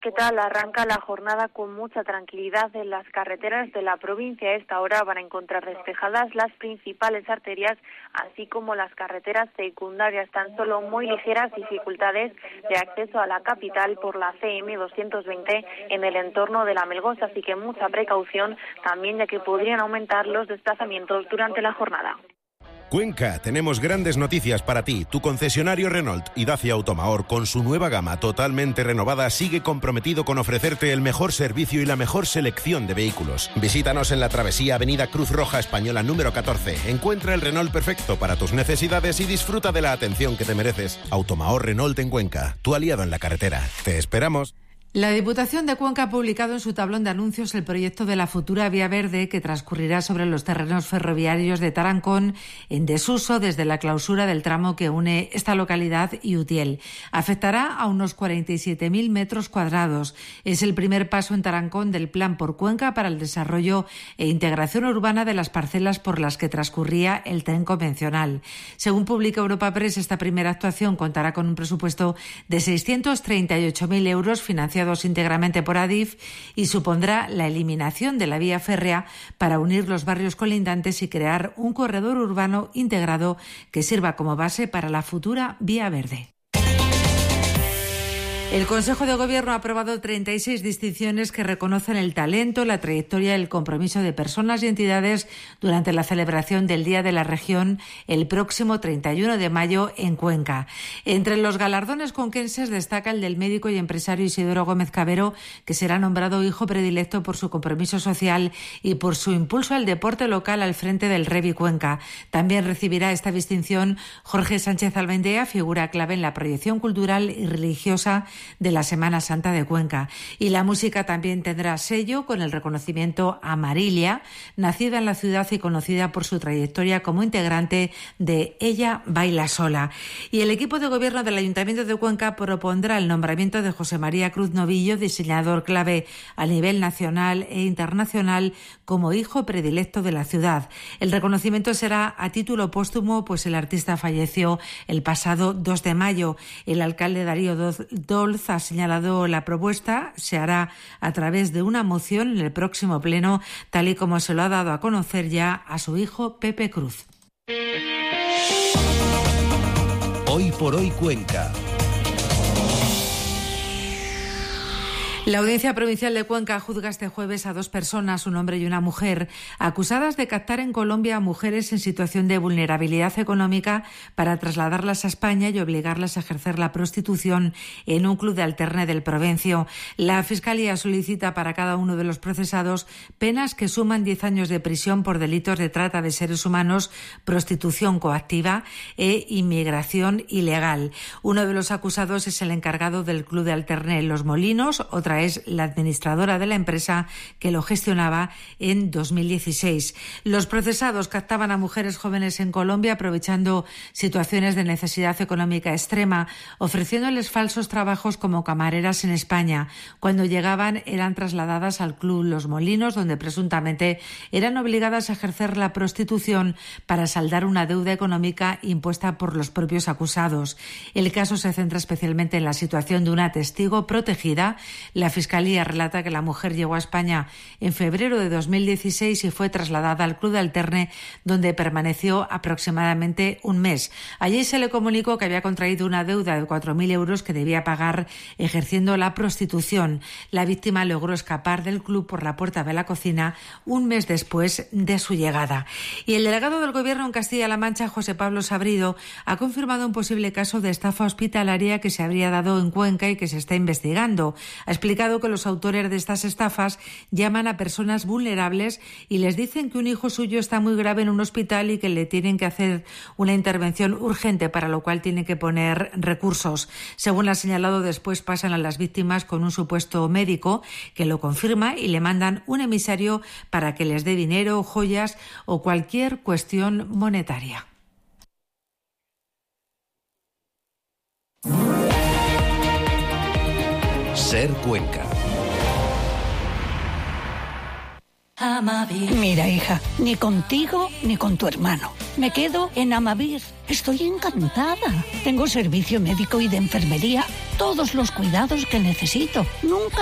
¿Qué tal? Arranca la jornada con mucha tranquilidad en las carreteras de la provincia. A esta hora van a encontrar despejadas las principales arterias, así como las carreteras secundarias. Tan solo muy ligeras dificultades de acceso a la capital por la CM 220 en el entorno de la Melgosa, así que mucha precaución también, ya que podrían aumentar los desplazamientos durante la jornada. Cuenca, tenemos grandes noticias para ti. Tu concesionario Renault y Dacia Automahor, con su nueva gama totalmente renovada, sigue comprometido con ofrecerte el mejor servicio y la mejor selección de vehículos. Visítanos en la travesía Avenida Cruz Roja Española número 14. Encuentra el Renault perfecto para tus necesidades y disfruta de la atención que te mereces. Automahor Renault en Cuenca, tu aliado en la carretera. Te esperamos. La Diputación de Cuenca ha publicado en su tablón de anuncios el proyecto de la futura vía verde que transcurrirá sobre los terrenos ferroviarios de Tarancón, en desuso desde la clausura del tramo que une esta localidad y Utiel. Afectará a unos 47.000 metros cuadrados. Es el primer paso en Tarancón del Plan por Cuenca para el desarrollo e integración urbana de las parcelas por las que transcurría el tren convencional. Según publica Europa Press, esta primera actuación contará con un presupuesto de 638.000 euros financiados íntegramente por Adif y supondrá la eliminación de la vía férrea para unir los barrios colindantes y crear un corredor urbano integrado que sirva como base para la futura vía verde. El Consejo de Gobierno ha aprobado 36 distinciones que reconocen el talento, la trayectoria y el compromiso de personas y entidades durante la celebración del Día de la Región el próximo 31 de mayo en Cuenca. Entre los galardones conquenses destaca el del médico y empresario Isidoro Gómez Cabero, que será nombrado hijo predilecto por su compromiso social y por su impulso al deporte local al frente del Revi Cuenca. También recibirá esta distinción Jorge Sánchez Albaendea, figura clave en la proyección cultural y religiosa de la Semana Santa de Cuenca. Y la música también tendrá sello con el reconocimiento a Marilia, nacida en la ciudad y conocida por su trayectoria como integrante de Ella Baila Sola. Y el equipo de gobierno del Ayuntamiento de Cuenca propondrá el nombramiento de José María Cruz Novillo, diseñador clave a nivel nacional e internacional, como hijo predilecto de la ciudad. El reconocimiento será a título póstumo, pues el artista falleció el pasado 2 de mayo. El alcalde Darío Dolz ha señalado la propuesta se hará a través de una moción en el próximo pleno, tal y como se lo ha dado a conocer ya a su hijo Pepe Cruz. Hoy por hoy Cuenca. La Audiencia Provincial de Cuenca juzga este jueves a 2 personas, un hombre y una mujer, acusadas de captar en Colombia a mujeres en situación de vulnerabilidad económica para trasladarlas a España y obligarlas a ejercer la prostitución en un club de alterne del Provencio. La Fiscalía solicita para cada uno de los procesados penas que suman 10 años de prisión por delitos de trata de seres humanos, prostitución coactiva e inmigración ilegal. Uno de los acusados es el encargado del club de alterne Los Molinos, otra es la administradora de la empresa que lo gestionaba en 2016. Los procesados captaban a mujeres jóvenes en Colombia aprovechando situaciones de necesidad económica extrema, ofreciéndoles falsos trabajos como camareras en España. Cuando llegaban eran trasladadas al club Los Molinos, donde presuntamente eran obligadas a ejercer la prostitución para saldar una deuda económica impuesta por los propios acusados. El caso se centra especialmente en la situación de una testigo protegida. La Fiscalía relata que la mujer llegó a España en febrero de 2016 y fue trasladada al club de alterne, donde permaneció aproximadamente un mes. Allí se le comunicó que había contraído una deuda de 4.000 euros que debía pagar ejerciendo la prostitución. La víctima logró escapar del club por la puerta de la cocina un mes después de su llegada. Y el delegado del Gobierno en Castilla-La Mancha, José Pablo Sabrido, ha confirmado un posible caso de estafa hospitalaria que se habría dado en Cuenca y que se está investigando. Ha explicado que los autores de estas estafas llaman a personas vulnerables y les dicen que un hijo suyo está muy grave en un hospital y que le tienen que hacer una intervención urgente, para lo cual tienen que poner recursos. Según ha señalado, después pasan a las víctimas con un supuesto médico que lo confirma y le mandan un emisario para que les dé dinero, joyas o cualquier cuestión monetaria. Ser Cuenca. Mira, hija, ni contigo ni con tu hermano. Me quedo en Amavir. Estoy encantada. Tengo servicio médico y de enfermería, todos los cuidados que necesito. Nunca